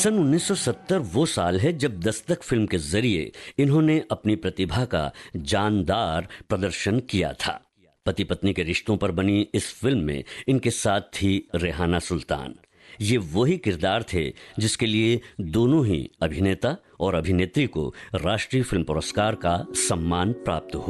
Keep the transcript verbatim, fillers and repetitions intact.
सन उन्नीस सौ सत्तर वो साल है जब दस्तक फिल्म के जरिए इन्होंने अपनी प्रतिभा का जानदार प्रदर्शन किया था। पति पत्नी के रिश्तों पर बनी इस फिल्म में इनके साथ थी रेहाना सुल्तान। ये वही किरदार थे जिसके लिए दोनों ही अभिनेता और अभिनेत्री को राष्ट्रीय फिल्म पुरस्कार का सम्मान प्राप्त हुआ।